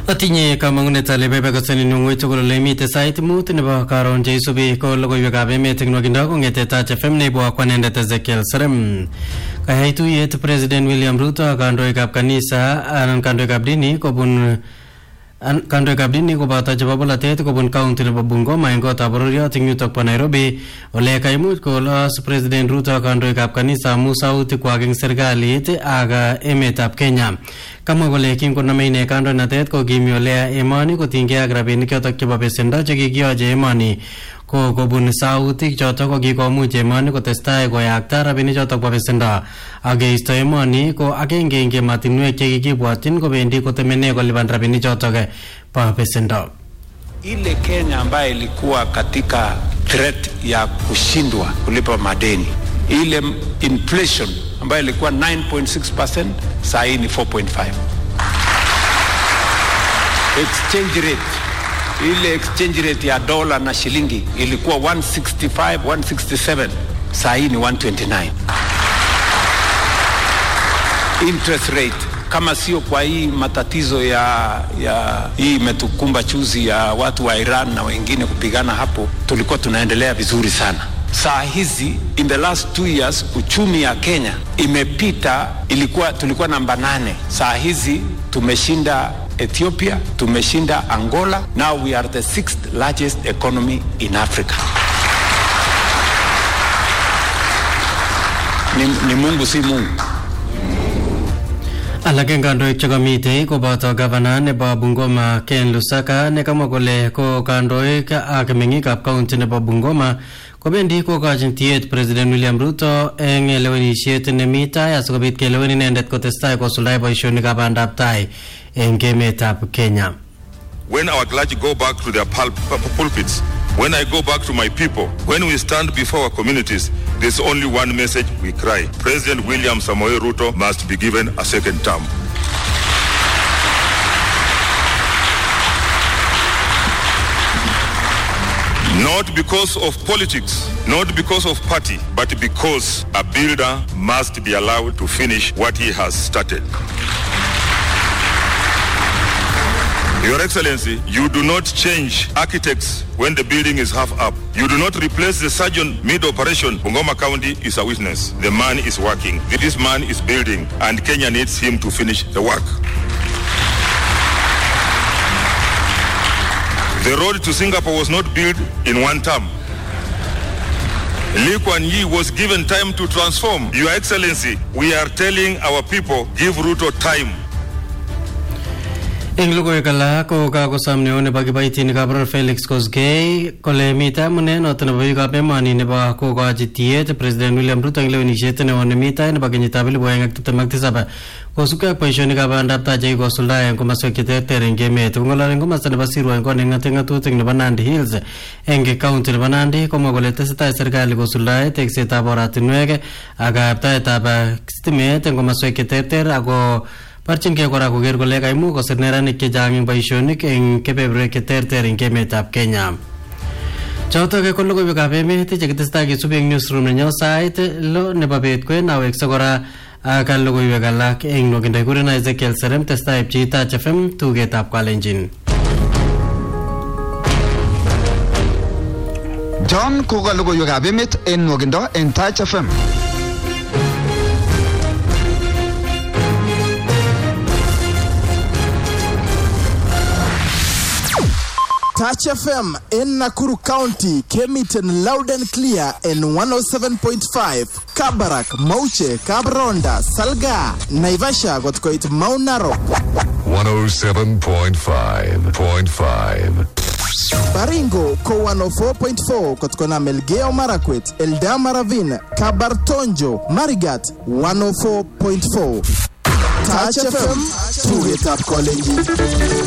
Atinye kamangunet ale bebe koseni nungoi tugul ole mite sait mut nebo karon jeisubi ko logoiwekab emet eng nwakindo kongete Touch FM nebo akwanendet Ezekiel Serem. Kayaituyet President William Ruto kandoikab kanisa anan kandoikab dini kobun kandoikab dini koboto chebo bolatet kobun county nebo Bungoma eng kotab bororiot eng yutok po Nairobi ole kaimuch kolos President Ruto kandoikab kanisa amu sautikwak eng serikalit ak emetab Kenya. Kamwa kole kingoname ine kandoinatet ko kimi ole emoni kotinygei ak rabinik chotok chebo besendo chekikiyoche emoni ko kobun sautik chotok ko kikomuch emoni kotestai koyakta rabinik chotok bo besendo ak keisto emoni ko agenge eng ematinwek chekikibwatyin kobendi kotemene kolipan rabinik chotok bo besendo. Ile Kenya ambayo ilikuwa katika threat ya kushindwa kulipa madeni, ile inflation ambayo ilikuwa 9.6% sasa ni 4.5. Exchange rate, ile exchange rate ya dola na shilingi ilikuwa 165 167 sasa ni 129. Interest rate, kama sio kwa hii matatizo ya hii imetukumba chuzi ya watu wa Iran na wengine kupigana hapo, tulikuwa tunaendelea vizuri sana. Saa hizi in the last 2 years uchumi ya Kenya imepita, tulikuwa namba 8. Saa hizi tumeshinda Ethiopia, tumeshinda Angola. Now we are the 6th largest economy in Africa. Ni Mungu si Mungu. Alake kandoik chekamite koboto gavana nebo Bungoma Ken Lusaka nekamwa kole ko kandoik ak meng'ikab county nebo Bungoma kobendi kokochin tiet President William Ruto eng lewenisiet nemi tai asikobit kelewen inendet kotestai kosuldae boisionikab bandab tai eng emetab Kenya. When our clergy go back to their pulpits, when I go back to my people, when we stand before our communities, there's only one message we cry: President William Samoei Ruto must be given a second term. Not because of politics, not because of party, but because a builder must be allowed to finish what he has started. Your Excellency, you do not change architects when the building is half up. You do not replace the surgeon mid-operation. Bungoma County is a witness. The man is working. This man is building, and Kenya needs him to finish the work. The road to Singapore was not built in one term. Lee Kuan Yew was given time to transform. Your Excellency, we are telling our people, give Ruto time. Eng lugoy kala ko kakosamne one bagibaitin Gabriel Felix Kosgei kole mita mune noto nebo bikab emoni nebo kokochi tiet President William Ruto eng lewenisiet neo nemita nebo kenyitab 2027 kosubkei ak boisionikab bandab tai chekikosuldae eng komoswek cheterter eng emet. Kong'ololi eng komosta nebo Sirwa eng kot neng'ate ng'atutik nebo Nandi Hills eng county nebo Nandi komwa kole tesetai serikali kosuldae teksetab oratinwek ak kaptaetab stimet eng komoswek cheterter ako barchinkei kora koker kole kaimuch kosir neranik chechang eng boisionik eng kebeberwek cheterter eng emetab Kenya. Chotok ko logoiwekab emet chekitestai kesubi eng newsroom nenyo sait lo nebo bet kwen awekse kora ak logoiwek alak eng nwakindo. Kurena Ezekiel Serem, testai pchi Touch FM tugetab Kalenjin. John koka logoiwekab emet eng nwakindo eng Touch FM. Touch FM in Nakuru County came it in loud and clear in 107.5. Kabarak, Mauche, Kabronda, Salga, Naivasha got quite Mount Narok. 107.5. Baringo ko 104.4 kotkona Melgeo Marakwet, Eldama Ravine, Kabartonjo, Marigat 104.4. Touch FM, to get up calling.